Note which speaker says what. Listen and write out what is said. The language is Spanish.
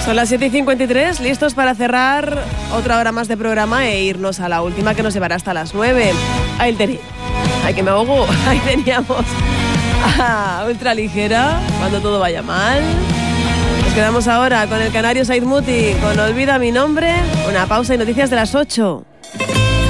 Speaker 1: Son las 7:53, listos para cerrar otra hora más de programa e irnos a la última que nos llevará hasta las 9. Ahí tenéis. Ay, que me ahogo. Ahí teníamos a Ultraligera, cuando todo vaya mal. Nos quedamos ahora con el canario Said Muti, con Olvida mi nombre. Una pausa y noticias de las 8.